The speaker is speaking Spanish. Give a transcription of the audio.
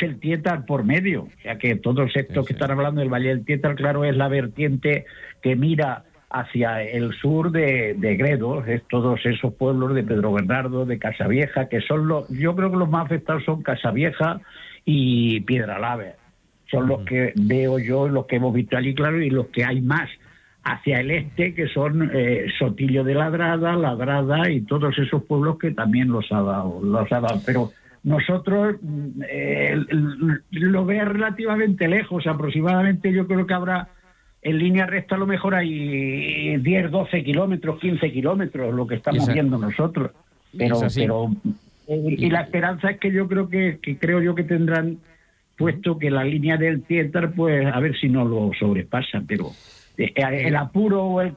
el Tietar por medio, o sea que todos estos que están hablando del Valle del Tietar, claro, es la vertiente que mira hacia el sur de Gredos, es todos esos pueblos de Pedro Bernardo, de Casavieja, que son yo creo que los más afectados son Casavieja y Piedralave, son los que veo yo, los que hemos visto allí, claro, y los que hay más hacia el este, que son Sotillo de Ladrada y todos esos pueblos que también los ha dado. Pero nosotros lo ve relativamente lejos, aproximadamente yo creo que habrá en línea recta a lo mejor hay 10, 12 kilómetros, 15 kilómetros, lo que estamos viendo nosotros. Pero la esperanza es que yo creo que tendrán puesto que la línea del Tietar, pues a ver si no lo sobrepasan, pero el apuro o el